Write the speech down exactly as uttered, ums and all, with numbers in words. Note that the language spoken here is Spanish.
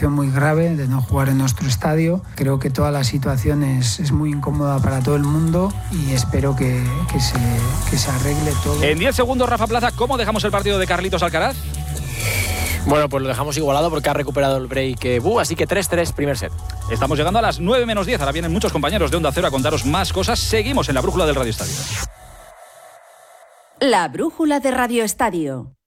situación muy grave de no jugar en nuestro estadio. Creo que toda la situación es, es muy incómoda para todo el mundo y espero que, que, se, que se arregle todo. En diez segundos, Rafa Plaza, ¿cómo dejamos el partido de Carlitos Alcaraz? Bueno, pues lo dejamos igualado porque ha recuperado el break eh, Bu, así que tres tres, primer set. Estamos llegando a las nueve menos diez. Ahora vienen muchos compañeros de Onda Cero a contaros más cosas. Seguimos en la brújula del Radio Estadio. La brújula de Radio Estadio.